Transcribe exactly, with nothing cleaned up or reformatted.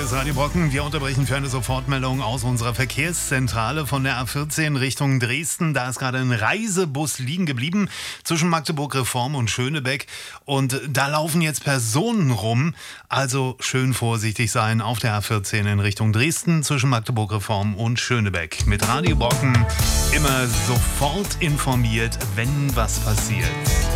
ist Radio Brocken. Wir unterbrechen für eine Sofortmeldung aus unserer Verkehrszentrale von der A vierzehn Richtung Dresden. Da ist gerade ein Reisebus liegen geblieben zwischen Magdeburg Reform und Schönebeck. Und da laufen jetzt Personen rum. Also schön vorsichtig sein auf der A vierzehn in Richtung Dresden zwischen Magdeburg Reform und Schönebeck. Mit Radio Brocken immer sofort informiert, wenn was passiert.